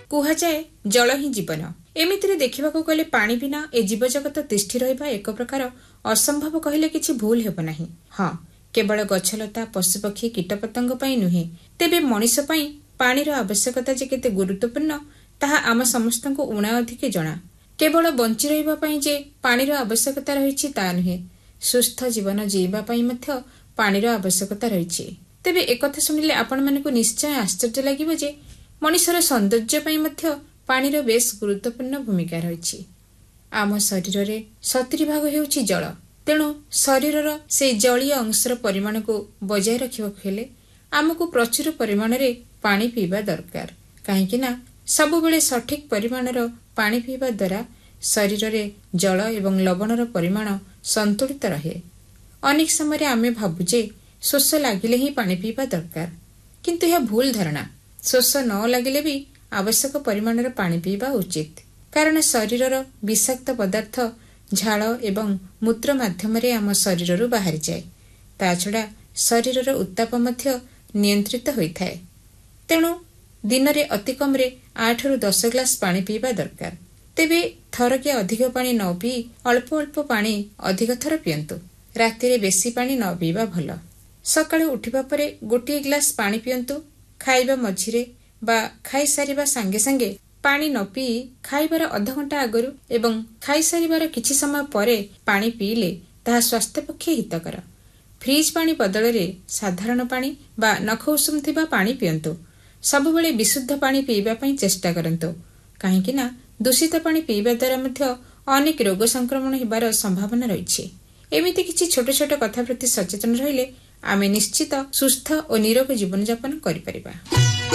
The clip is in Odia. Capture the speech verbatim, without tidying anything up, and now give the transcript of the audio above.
କୁହାଯାଏ ଜଳ ହିଁ ଜୀବନ। ଏମିତିରେ ଦେଖିବାକୁ ଗଲେ ପାଣି ବିନା ଏ ଜୀବଜଗତ ତିଷ୍ଠି ରହିବା ଏକ ପ୍ରକାର ଅସମ୍ଭବ କହିଲେ କିଛି ଭୁଲ ହେବ ନାହିଁ। ହଁ, କେବଳ ଗଛଲତା ପଶୁପକ୍ଷୀ କୀଟପତଙ୍ଗ ପାଇଁ ନୁହେଁ, ତେବେ ମଣିଷ ପାଇଁ ପାଣିର ଆବଶ୍ୟକତା ଯେ କେତେ ଗୁରୁତ୍ୱପୂର୍ଣ୍ଣ ତାହା ଆମ ସମସ୍ତଙ୍କୁ ଉଣା ଅଧିକେ ଜଣା। କେବଳ ବଞ୍ଚି ରହିବା ପାଇଁ ଯେ ପାଣିର ଆବଶ୍ୟକତା ରହିଛି ତା ନୁହେଁ, ସୁସ୍ଥ ଜୀବନ ଜୀଇବା ପାଇଁ ମଧ୍ୟ ପାଣିର ଆବଶ୍ୟକତା ରହିଛି। ତେବେ ଏକଥା ଶୁଣିଲେ ଆପଣମାନଙ୍କୁ ନିଶ୍ଚୟ ଆଶ୍ଚର୍ଯ୍ୟ ଲାଗିବ ଯେ ମଣିଷର ସୌନ୍ଦର୍ଯ୍ୟ ପାଇଁ ମଧ୍ୟ ପାଣିର ବେଶ୍ ଗୁରୁତ୍ୱପୂର୍ଣ୍ଣ ଭୂମିକା ରହିଛି। ଆମ ଶରୀରରେ ସତୁରି ଭାଗ ହେଉଛି ଜଳ। ତେଣୁ ଶରୀରର ସେହି ଜଳୀୟ ଅଂଶର ପରିମାଣକୁ ବଜାୟ ରଖିବାକୁ ହେଲେ ଆମକୁ ପ୍ରଚୁର ପରିମାଣରେ ପାଣି ପିଇବା ଦରକାର। କାହିଁକି ନା ସବୁବେଳେ ସଠିକ୍ ପରିମାଣର ପାଣି ପିଇବା ଦ୍ୱାରା ଶରୀରରେ ଜଳ ଏବଂ ଲବଣର ପରିମାଣ ସନ୍ତୁଳିତ ରହେ। ଅନେକ ସମୟରେ ଆମେ ଭାବୁ ଯେ ଶୋଷ ଲାଗିଲେ ହିଁ ପାଣି ପିଇବା ଦରକାର, କିନ୍ତୁ ଏହା ଭୁଲ ଧାରଣା। ଶୋଷ ନ ଲାଗିଲେ ବି ଆବଶ୍ୟକ ପରିମାଣର ପାଣି ପିଇବା ଉଚିତ, କାରଣ ଶରୀରର ବିଷାକ୍ତ ପଦାର୍ଥ ଝାଳ ଏବଂ ମୂତ୍ର ମାଧ୍ୟମରେ ଆମ ଶରୀରରୁ ବାହାରିଯାଏ। ତା ଛଡ଼ା ଶରୀରର ଉତ୍ତାପ ମଧ୍ୟ ନିୟନ୍ତ୍ରିତ ହୋଇଥାଏ। ତେଣୁ ଦିନରେ ଅତି କମ୍ରେ ଆଠରୁ ଦଶ ଗ୍ଲାସ ପାଣି ପିଇବା ଦରକାର। ତେବେ ଥରକେ ଅଧିକ ପାଣି ନ ପିଇ ଅଳ୍ପ ଅଳ୍ପ ପାଣି ଅଧିକ ଥର ପିଅନ୍ତୁ। ରାତିରେ ବେଶୀ ପାଣି ନ ପିଇବା ଭଲ। ସକାଳୁ ଉଠିବା ପରେ ଗୋଟିଏ ଗ୍ଲାସ ପାଣି ପିଅନ୍ତୁ। ଖାଇବା ମଝିରେ ବା ଖାଇସାରିବା ସାଙ୍ଗେ ସାଙ୍ଗେ ପାଣି ନ ପିଇ ଖାଇବାର ଅଧଘଣ୍ଟା ଆଗରୁ ଏବଂ ଖାଇସାରିବାର କିଛି ସମୟ ପରେ ପାଣି ପିଇଲେ ତାହା ସ୍ୱାସ୍ଥ୍ୟ ପକ୍ଷେ ହିତକର। ଫ୍ରିଜ୍ ପାଣି ବଦଳରେ ସାଧାରଣ ପାଣି ବା ନଖ ଉଷୁମ ଥିବା ପାଣି ପିଅନ୍ତୁ। ସବୁବେଳେ ବିଶୁଦ୍ଧ ପାଣି ପିଇବା ପାଇଁ ଚେଷ୍ଟା କରନ୍ତୁ, କାହିଁକି ନା ଦୂଷିତ ପାଣି ପିଇବା ଦ୍ୱାରା ମଧ୍ୟ ଅନେକ ରୋଗ ସଂକ୍ରମଣ ହେବାର ସମ୍ଭାବନା ରହିଛି। ଏମିତି କିଛି ଛୋଟ ଛୋଟ କଥା ପ୍ରତି ସଚେତନ ରହିଲେ ଆମେ ନିଶ୍ଚିତ ସୁସ୍ଥ ଓ ନିରୋଗ ଜୀବନଯାପନ କରିପାରିବା।